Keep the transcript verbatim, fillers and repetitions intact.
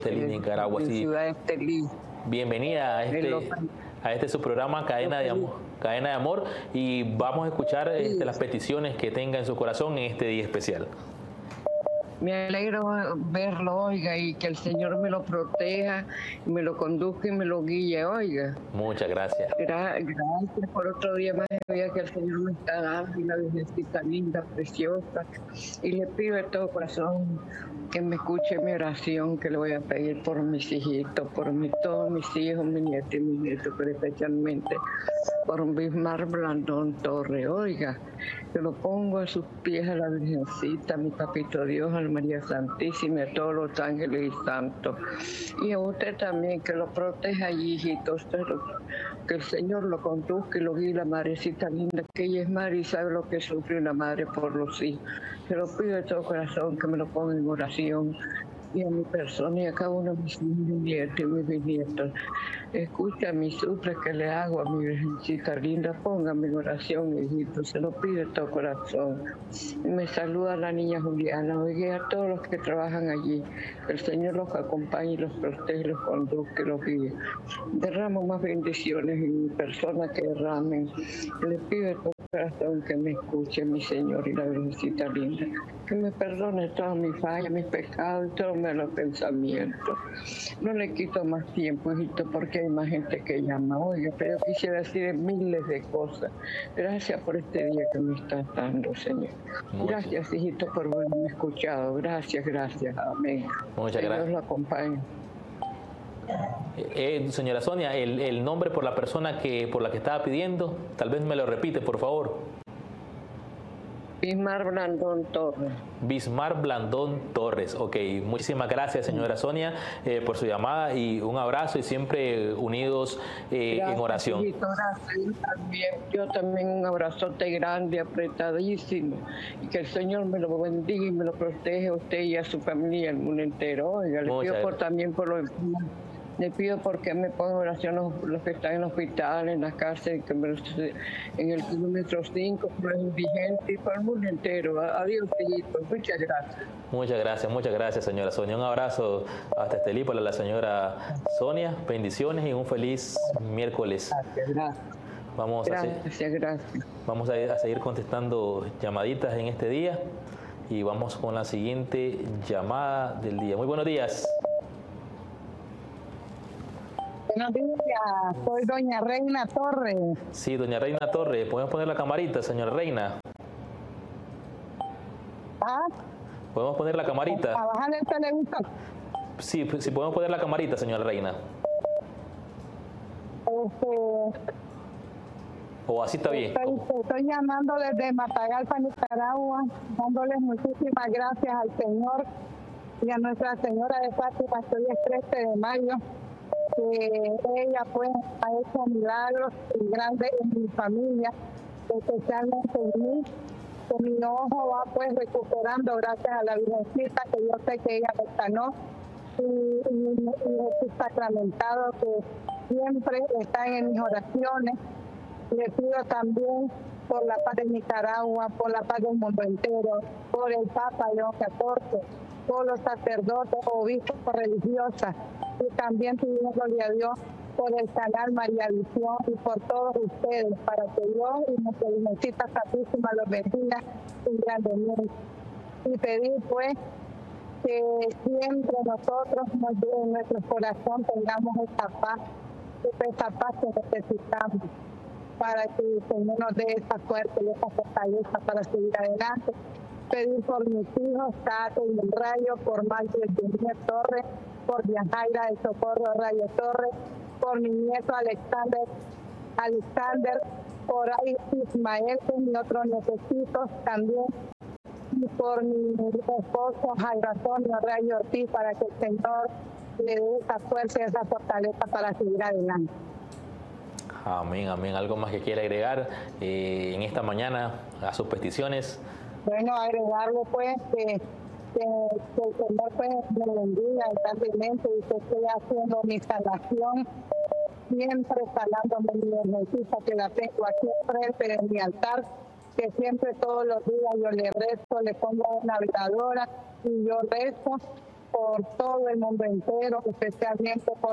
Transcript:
Estelí, Nicaragua. En Sí. Ciudad Estelí. Bienvenida a este, a este su programa Cadena de Amor, Cadena de Amor, y vamos a escuchar este, las peticiones que tenga en su corazón en este día especial. Me alegro verlo, oiga, y que el Señor me lo proteja, me lo conduzca y me lo guíe, oiga. Muchas gracias. Gra gracias por otro día más que el Señor me está dando, y la Virgencita linda, preciosa. Y le pido de todo corazón que me escuche mi oración, que le voy a pedir por mis hijitos, por mi, todos mis hijos, mis nietos y mis nietos, pero especialmente por Bismar Blandón Torres, oiga, que lo pongo a sus pies a la Virgencita, a mi Papito Dios, a la María Santísima, a todos los ángeles y santos. Y a usted también, que lo proteja allí, hijito, usted lo, que el Señor lo conduzca y lo guíe, la madrecita linda, que ella es madre y sabe lo que sufre una madre por los hijos. Se lo pido de todo corazón, que me lo ponga en oración, y a mi persona y a cada uno de mis nietos y mis bisnietos. Escucha mi súplica que le hago a mi Virgencita linda, póngame en oración, hijito, se lo pido de todo corazón. Y me saluda la niña Juliana, oiga, a todos los que trabajan allí, que el Señor los acompañe, los protege, los conduzca, los guíe. Derramo más bendiciones en mi persona que derramen. Le pido de todo corazón que me escuche mi Señor y la Virgencita linda, que me perdone todas mis fallas, mis pecados y todos mis pensamientos. No le quito más tiempo, hijito, porque hay más gente que llama, oiga, pero yo quisiera decir miles de cosas. Gracias por este día que me estás dando, Señor. Gracias, hijito, por haberme escuchado. Gracias, gracias. Amén. Muchas gracias. Dios lo acompañe. Eh, señora Sonia, el, el nombre por la persona que por la que estaba pidiendo, tal vez me lo repite, por favor. Bismar Blandón Torres. Bismar Blandón Torres. Ok, muchísimas gracias, señora Sonia, eh, por su llamada, y un abrazo, y siempre unidos eh, gracias, en oración. Hijito, gracias. Yo también, yo también un abrazote grande, apretadísimo, y que el Señor me lo bendiga y me lo protege a usted y a su familia, el mundo entero. Oiga, le pido por, también por los enfermos. Le pido porque me pongan oración los, los que están en el hospital, en la cárcel, que me, en el kilómetro cinco, por los indigentes y por el mundo entero. Adiós, hijito. Muchas gracias. Muchas gracias, muchas gracias, señora Sonia. Un abrazo hasta Estelí para la señora Sonia. Bendiciones y un feliz miércoles. Gracias, gracias. Vamos gracias, a seguir, gracias. Vamos a, a seguir contestando llamaditas en este día, y vamos con la siguiente llamada del día. Muy buenos días. Buenos días, soy doña Reina Torres. Sí, doña Reina Torres, ¿podemos poner la camarita, señora Reina? ¿Ah? ¿Podemos poner la camarita? ¿A bajar el televisor? Sí, sí, podemos poner la camarita, señora Reina. Este, o así está bien. Estoy, estoy llamando desde Matagalpa, Nicaragua, dándoles muchísimas gracias al Señor y a Nuestra Señora de Fátima. Hoy es trece de mayo. Que ella pues ha hecho milagros grandes en mi familia, especialmente en mí, que mi ojo va pues recuperando gracias a la Virgencita, que yo sé que ella me sanó, y, y, y Jesús sacramentado, que siempre están en mis oraciones. Le pido también por la paz de Nicaragua, por la paz del mundo entero, por el Papa León catorce, por los sacerdotes, obispos, religiosas, y también pidiéndole a Dios por el canal María Visión y por todos ustedes, para que Dios y nuestra Virgencita Santísima los bendiga grandemente. Y pedir pues que siempre nosotros en nuestro corazón tengamos esta paz, esta paz que necesitamos, para que el Señor nos dé esa fuerza y esa fortaleza para seguir adelante. Pedir por mis hijos, Tato y el Rayo, por Marcos de Torres, por Dianjaira de Socorro Rayo Torres, por mi nieto Alexander, Alexander, por Ismael, que es mi otro necesito también, y por mi esposo Jairo Antonio Rayo Ortiz, para que el Señor le dé esa fuerza y esa fortaleza para seguir adelante. Amén, amén. ¿Algo más que quiera agregar eh, en esta mañana a sus peticiones? Bueno, agregarle pues que, que, que el Señor pues me bendiga grandemente y que estoy haciendo mi sanación, siempre sanándome mi emergencia, que la tengo aquí frente de mi altar, que siempre todos los días yo le rezo, le pongo una veladora y yo rezo por todo el mundo entero, especialmente por